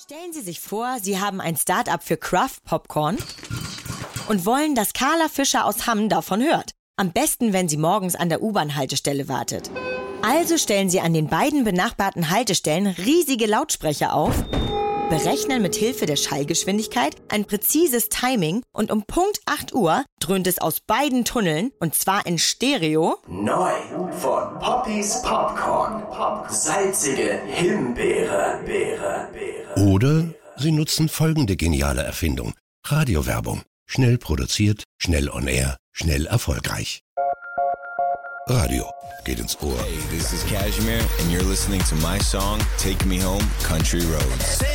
Stellen Sie sich vor, Sie haben ein Start-up für Craft Popcorn und wollen, dass Carla Fischer aus Hamm davon hört. Am besten, wenn sie morgens an der U-Bahn-Haltestelle wartet. Also stellen Sie an den beiden benachbarten Haltestellen riesige Lautsprecher auf, berechnen mit Hilfe der Schallgeschwindigkeit ein präzises Timing und um Punkt 8 Uhr dröhnt es aus beiden Tunneln, und zwar in Stereo. Neu von Poppys Popcorn. Salzige Himbeere. Oder Sie nutzen folgende geniale Erfindung. Radiowerbung. Schnell produziert, schnell on air, schnell erfolgreich. Radio geht ins Ohr. Hey, this is Cashmere and you're listening to my song Take Me Home, Country Roads.